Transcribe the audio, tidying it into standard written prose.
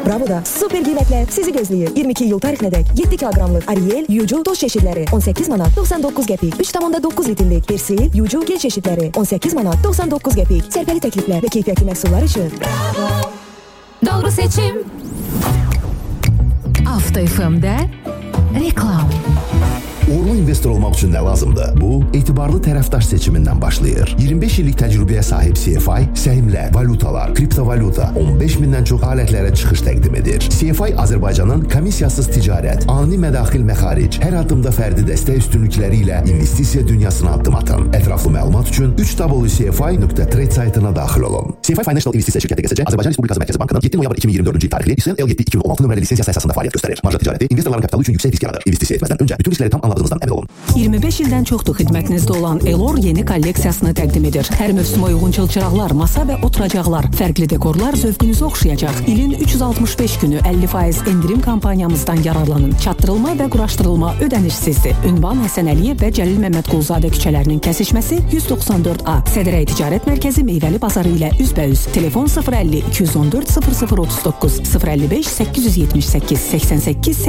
Bravo da super qiymətlər sizi gözləyir. 22 iyul tarixinədək 7 kiloqramlıq Ariel, Yuju toz çeşidləri 18 manat 99 qəpik. 3,9 litrlik Persil, Yuju gel çeşidləri 18 manat 99 qəpik. Sərfəli təkliflər və keyfiyyətli məhsullar üçün. Bravo. Doğru seçim. Avto FM'də reklam. Uğurlu investor olmaq üçün nə lazımdır? Bu, etibarlı tərəfdaş seçimindən başlayır. 25 illik təcrübəyə sahib CFI, səhmlər, valutalar, kriptovalyuta, 15 mindən çox alətlərə çıxış təqdim edir. CFI Azərbaycanın komissiyasız ticarət, ani mədaxil məxaric, hər addımda fərdi dəstək üstünlükləri ilə investisiya dünyasına addım atın. Ətraflı məlumat üçün www.cfi.trade saytına daxil olun. CFI Financial İnvestisiya şirkəti QSC Azərbaycan Respublikası Mərkəzi Bankının 7 noyabr 2024-cü il tarixli İSL L7 2016 nömrəli lisensiyası əsasında fəaliyyət göstərir. Marja ticarəti investorların kapitalı üçün yüksək risk yaradır. İnvestisiya etməzdən öncə bütün riskləri tam anladığınızdan əmin olun. 25 ildən çoxdur xidmətinizdə olan Elor yeni kolleksiyasını təqdim edir. Hər mövsümə uyğun çılçıraqlar, masa və oturacaqlar, fərqli dekorlar zövqünüzü oxşayacaq. İlin 365 günü 50% endirim kampanyamızdan yararlanın. Çatdırılma və quraşdırılma ödənişsizdir. Ünvan Həsən Əliyev və Cəlil Məmmədquluzadə küçələrinin kəsişməsi 194A. Sədrəy Ticarət Mərkəzi Meyvəli Bazarı ilə üzbəüz. Telefon 050 214 0039 055 878 88